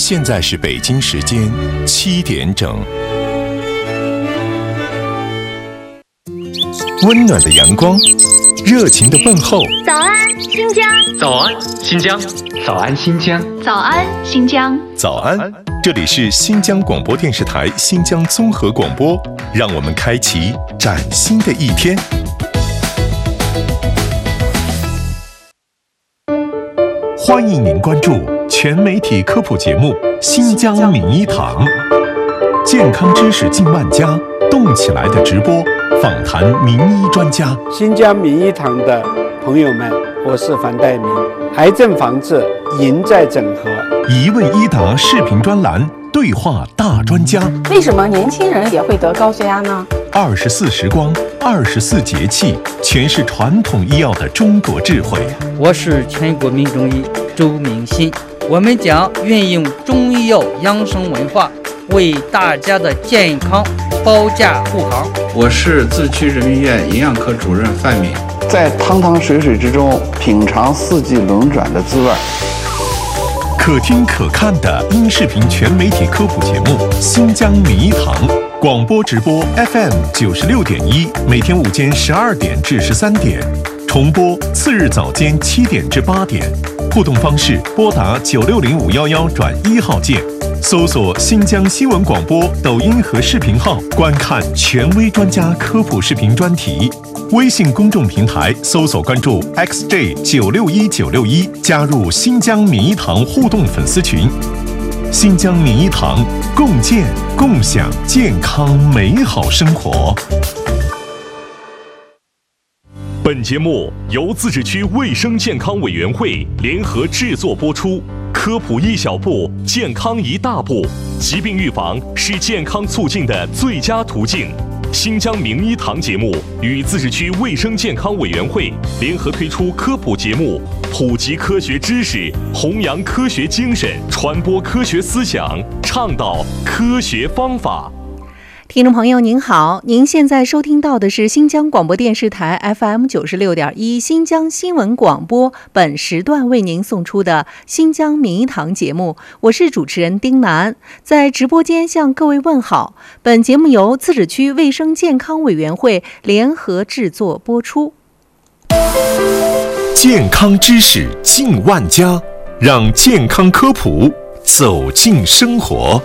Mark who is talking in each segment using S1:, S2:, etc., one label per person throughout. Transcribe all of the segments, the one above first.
S1: 现在是北京时间7点整。温暖的阳光，热情的问候。
S2: 早安，新疆！
S3: 早安，新疆！
S4: 早安，新疆！
S2: 早安，新疆！
S1: 早安，这里是新疆广播电视台新疆综合广播，让我们开启崭新的一天。欢迎您关注全媒体科普节目《新疆名医堂》，健康知识近万家，动起来的直播，访谈名医专家。
S5: 新疆名医堂的朋友们，我是樊岱明。癌症防治赢在整合，
S1: 一问一答视频专栏，对话大专家。
S6: 为什么年轻人也会得高血压呢
S1: ？24时光，24节气，全是传统医药的中国智慧。
S7: 我是全国民中医周明新，我们将运用中医药养生文化，为大家的健康保驾护航。
S8: 我是自区人民医院营养科主任范敏，
S9: 在汤汤水水之中品尝四季轮转的滋味。
S1: 可听可看的音视频全媒体科普节目《新疆名医堂》，广播直播 FM 96.1，每天午间12点至13点，重播次日早间7点至8点。互动方式：拨打960511转1号键，搜索新疆新闻广播抖音和视频号，观看权威专家科普视频专题。微信公众平台搜索关注 XJ961961，加入新疆名医堂互动粉丝群。新疆名医堂，共建共享健康美好生活。
S10: 本节目由自治区卫生健康委员会联合制作播出。科普一小步，健康一大步。疾病预防是健康促进的最佳途径。新疆名医堂节目与自治区卫生健康委员会联合推出科普节目，普及科学知识，弘扬科学精神，传播科学思想，倡导科学方法。
S11: 听众朋友您好，您现在收听到的是新疆广播电视台 FM 96.1新疆新闻广播，本时段为您送出的新疆名医堂节目，我是主持人丁楠，在直播间向各位问好。本节目由自治区卫生健康委员会联合制作播出。
S1: 健康知识近万家，让健康科普走进生活。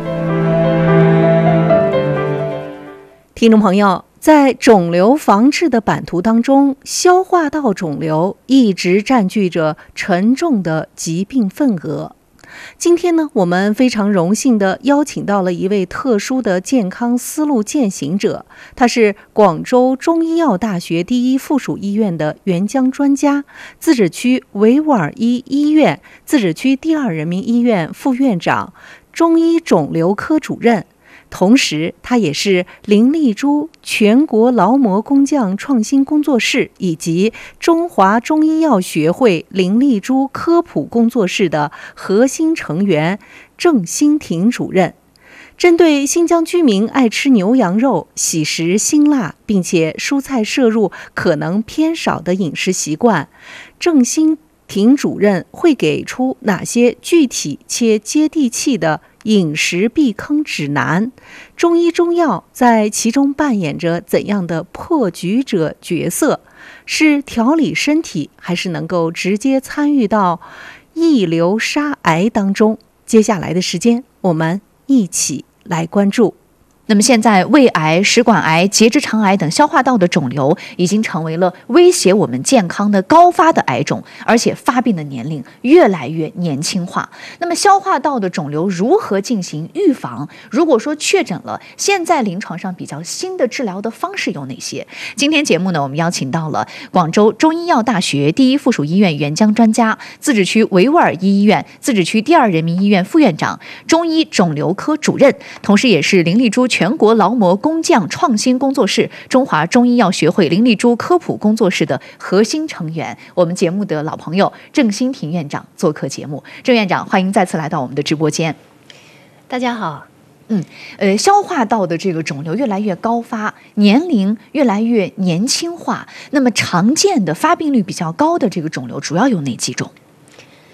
S11: 听众朋友，在肿瘤防治的版图当中，消化道肿瘤一直占据着沉重的疾病份额。今天呢，我们非常荣幸地邀请到了一位特殊的健康思路践行者，他是广州中医药大学第一附属医院的援疆专家，自治区维吾尔伊医院自治区第2人民医院副院长，中医肿瘤科主任。同时，他也是林丽珠全国劳模工匠创新工作室以及中华中医药学会林丽珠科普工作室的核心成员郑新婷主任。针对新疆居民爱吃牛羊肉、喜食辛辣，并且蔬菜摄入可能偏少的饮食习惯，郑新婷主任会给出哪些具体且接地气的饮食避坑指南？中医中药在其中扮演着怎样的破局者角色？是调理身体，还是能够直接参与到抑瘤杀癌当中？接下来的时间，我们一起来关注。
S12: 那么现在，胃癌、食管癌、结直肠癌等消化道的肿瘤已经成为了威胁我们健康的高发的癌种，而且发病的年龄越来越年轻化。那么消化道的肿瘤如何进行预防？如果说确诊了，现在临床上比较新的治疗的方式有哪些？今天节目呢，我们邀请到了广州中医药大学第一附属医院援疆专家，自治区维吾尔伊医院自治区第2人民医院副院长，中医肿瘤科主任，同时也是林丽珠全国劳模工匠创新工作室、中华中医药学会林丽珠科普工作室的核心成员，我们节目的老朋友郑新婷院长做客节目。郑院长，欢迎再次来到我们的直播间。
S2: 大家好。
S12: 消化道的这个肿瘤越来越高发，年龄越来越年轻化，那么常见的发病率比较高的这个肿瘤主要有哪几种？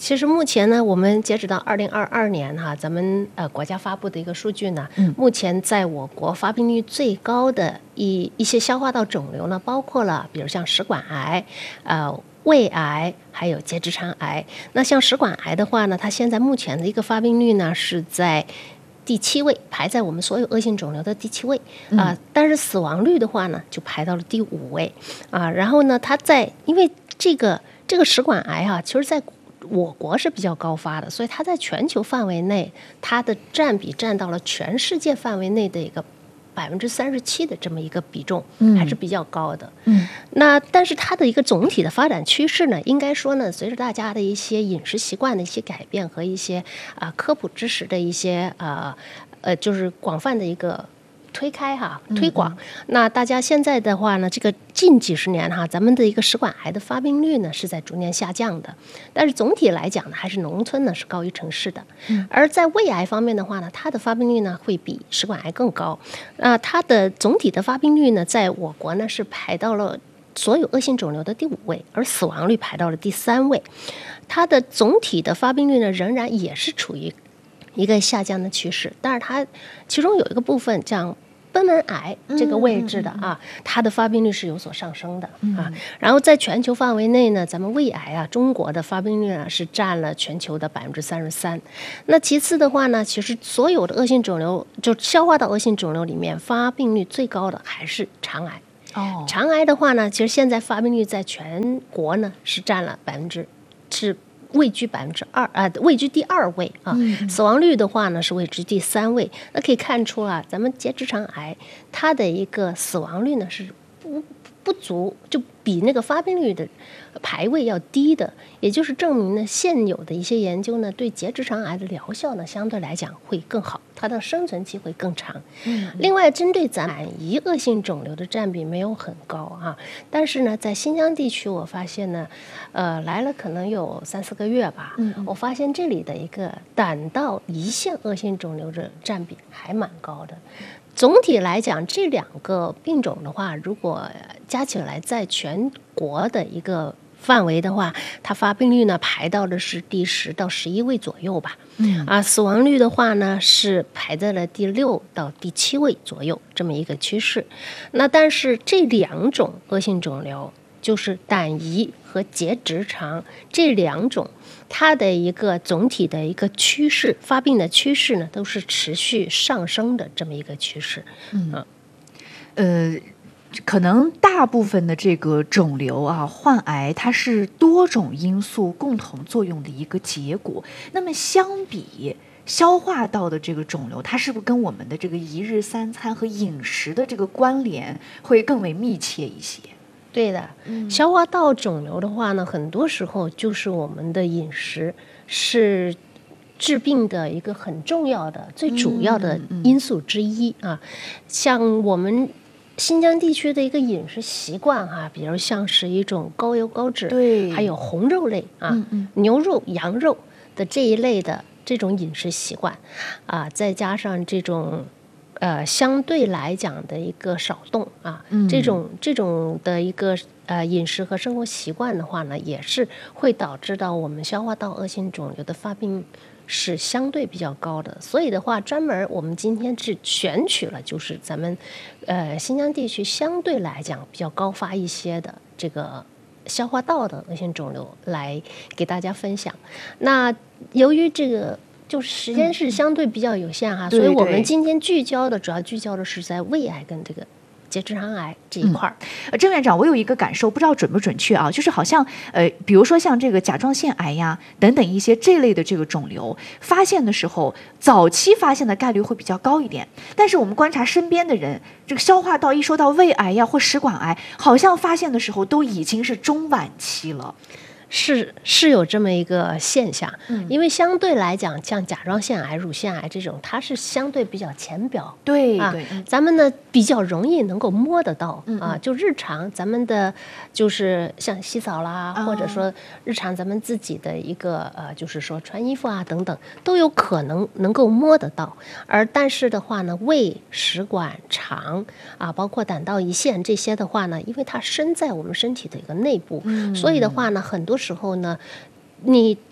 S2: 其实目前呢，我们截止到2022年哈，咱们国家发布的一个数据呢，目前在我国发病率最高的一些消化道肿瘤呢，包括了比如像食管癌、胃癌还有结直肠癌。那像食管癌的话呢，它现在目前的一个发病率呢是在第7位，排在我们所有恶性肿瘤的第7位但是死亡率的话呢，就排到了第5位然后呢，它因为这个食管癌其实在我国是比较高发的，所以它在全球范围内，它的占比占到了全世界范围内的一个37%的这么一个比重，还是比较高的。那但是它的一个总体的发展趋势呢，应该说呢，随着大家的一些饮食习惯的一些改变和一些科普知识的一些就是广泛的一个推广。那大家现在的话呢，这个近几十年咱们的一个食管癌的发病率呢是在逐年下降的，但是总体来讲呢，还是农村呢是高于城市的。而在胃癌方面的话呢，它的发病率呢会比食管癌更高。它的总体的发病率呢，在我国呢是排到了所有恶性肿瘤的第5位，而死亡率排到了第3位。它的总体的发病率呢，仍然也是处于一个下降的趋势，但是它其中有一个部分像贲门癌这个位置的它的发病率是有所上升的然后在全球范围内呢，咱们胃癌中国的发病率呢是占了全球的33%。那其次的话呢，其实所有的恶性肿瘤，就消化道恶性肿瘤里面发病率最高的还是肠癌。肠癌的话呢，其实现在发病率在全国呢是占了位居2%，位居第2位死亡率的话呢是位居第3位。那可以看出咱们结直肠癌它的一个死亡率呢是不足，就比那个发病率的排位要低的，也就是证明呢，现有的一些研究呢，对结直肠癌的疗效呢，相对来讲会更好，它的生存期会更长。另外，针对咱们胰恶性肿瘤的占比没有很高但是呢，在新疆地区，我发现呢，来了可能有3-4个月吧，我发现这里的一个胆道胰腺恶性肿瘤的占比还蛮高的。总体来讲，这2个病种的话，如果加起来在全国的一个范围的话，它发病率呢排到的是第10到11位左右吧。死亡率的话呢是排在了第6到第7位左右这么一个趋势。那但是这2种恶性肿瘤，就是胆胰和结直肠这2种，它的一个总体的一个趋势，发病的趋势呢，都是持续上升的这么一个趋势。
S12: 可能大部分的这个肿瘤患癌，它是多种因素共同作用的一个结果。那么相比消化道的这个肿瘤，它是不是跟我们的这个1日3餐和饮食的这个关联会更为密切一些？
S2: 对的，消化道肿瘤的话呢，很多时候就是我们的饮食是治病的一个很重要的、最主要的因素之一像我们新疆地区的一个饮食习惯比如像是一种高油高脂，还有红肉类牛肉、羊肉的这一类的这种饮食习惯再加上这种相对来讲的一个少动这种的一个饮食和生活习惯的话呢，也是会导致到我们消化道恶性肿瘤的发病是相对比较高的。所以的话，专门我们今天是选取了就是咱们新疆地区相对来讲比较高发一些的这个消化道的恶性肿瘤来给大家分享。那由于这个就是时间是相对比较有限所以我们今天主要聚焦的是在胃癌跟这个结直肠癌这一块
S12: 郑院长，我有一个感受，不知道准不准确就是好像比如说像这个甲状腺癌呀等等一些这类的这个肿瘤，发现的时候早期发现的概率会比较高一点，但是我们观察身边的人，这个消化道一说到胃癌呀或食管癌，好像发现的时候都已经是中晚期了。
S2: 是有这么一个现象，因为相对来讲，像甲状腺癌、乳腺癌这种，它是相对比较浅表，
S12: 对
S2: 咱们呢比较容易能够摸得到就日常咱们的就是像洗澡啦，或者说日常咱们自己的一个就是说穿衣服等等，都有可能够摸得到。但是的话呢，胃、食管、肠包括胆道胰腺这些的话呢，因为它身在我们身体的一个内部，所以的话呢，很多时候呢，你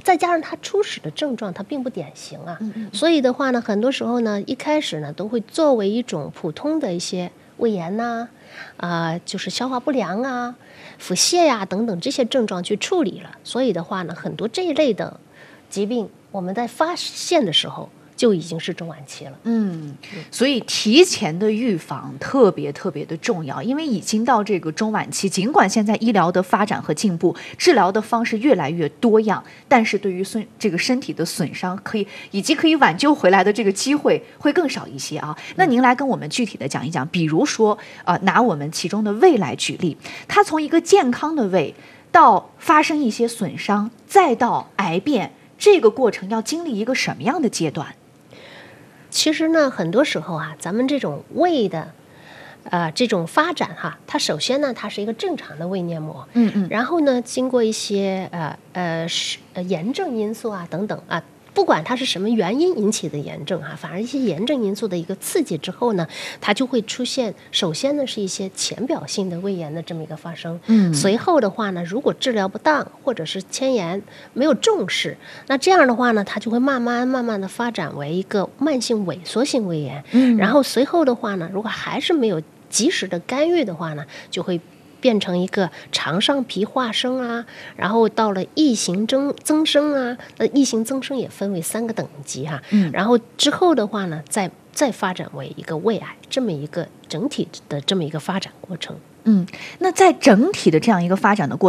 S2: 再加上它初始的症状它并不典型啊，所以的话呢，很多时候呢，一开始呢都会作为一种普通的一些胃炎呐、就是消化不良啊、腹泻呀、等等这些症状去处理了。所以的话呢，很多这一类的疾病，我们在发现的时候就已经是中晚期了。
S12: 所以提前的预防特别的重要，因为已经到这个中晚期，尽管现在医疗的发展和进步，治疗的方式越来越多样，但是对于这个身体的损伤以及可以挽救回来的这个机会会更少一些啊。那您来跟我们具体的讲一讲，比如说拿我们其中的胃来举例，它从一个健康的胃到发生一些损伤，再到癌变，这个过程要经历一个什么样的阶段？
S2: 其实呢，很多时候咱们这种胃的，这种发展它首先呢，它是一个正常的胃黏膜，然后呢，经过一些炎症因素等等不管它是什么原因引起的炎症反而一些炎症因素的一个刺激之后呢，它就会出现，首先呢是一些浅表性的胃炎的这么一个发生，随后的话呢，如果治疗不当或者是迁延没有重视，那这样的话呢，它就会慢慢的发展为一个慢性萎缩性胃炎，然后随后的话呢，如果还是没有及时的干预的话呢，就会变成一个肠上皮化生然后到了异型增生异型增生也分为3个等级然后之后的话呢，再发展为一个胃癌，这么一个整体的这么一个发展过程。
S12: 那在整体的这样一个发展的过程